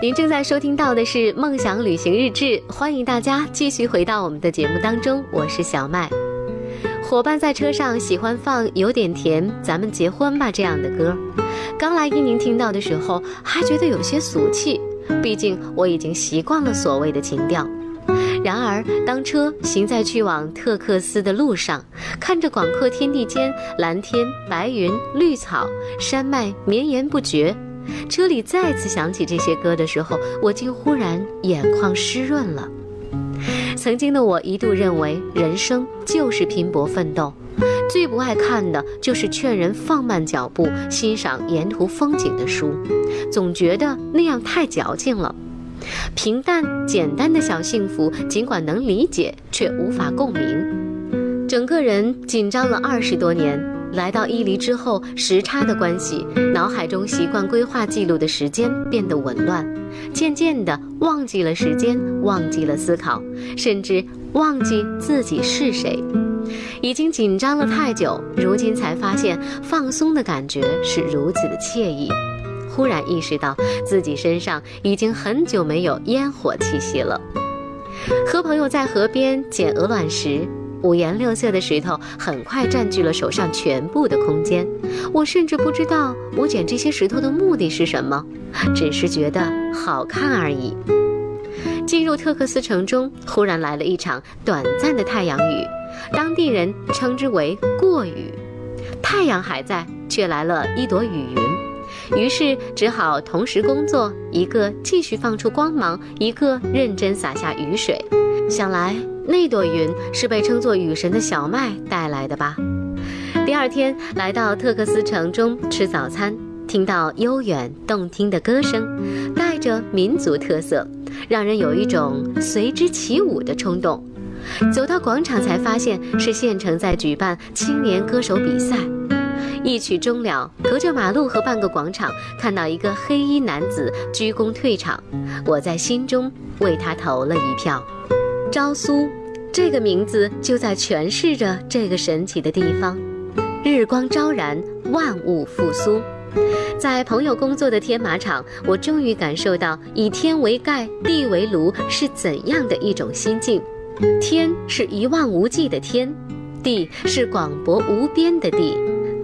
您正在收听到的是梦想旅行日志，欢迎大家继续回到我们的节目当中，我是小麦。伙伴在车上喜欢放有点甜咱们结婚吧这样的歌，刚来伊宁听到的时候还觉得有些俗气，毕竟我已经习惯了所谓的情调。然而当车行在去往特克斯的路上，看着广阔天地间蓝天白云绿草，山脉绵延不绝，车里再次响起这些歌的时候，我竟忽然眼眶湿润了。曾经的我一度认为人生就是拼搏奋斗，最不爱看的就是劝人放慢脚步欣赏沿途风景的书，总觉得那样太矫情了。平淡简单的小幸福尽管能理解，却无法共鸣。整个人紧张了20多年，来到伊犁之后，时差的关系，脑海中习惯规划记录的时间变得紊乱，渐渐地忘记了时间，忘记了思考，甚至忘记自己是谁。已经紧张了太久，如今才发现放松的感觉是如此的惬意。忽然意识到自己身上已经很久没有烟火气息了。和朋友在河边捡鹅卵石，五颜六色的石头很快占据了手上全部的空间，我甚至不知道我捡这些石头的目的是什么，只是觉得好看而已。进入特克斯城中，忽然来了一场短暂的太阳雨，当地人称之为过雨。太阳还在，却来了一朵雨云，于是只好同时工作，一个继续放出光芒，一个认真洒下雨水。想来那朵云是被称作雨神的小麦带来的吧。第二天来到特克斯城中吃早餐，听到悠远动听的歌声，带着民族特色，让人有一种随之起舞的冲动。走到广场才发现是县城在举办青年歌手比赛。一曲终了，隔着马路和半个广场看到一个黑衣男子鞠躬退场，我在心中为他投了一票。昭苏这个名字就在诠释着这个神奇的地方。日光昭然，万物复苏。在朋友工作的天马场，我终于感受到以天为盖，地为炉是怎样的一种心境。天是一望无际的天，地是广博无边的地，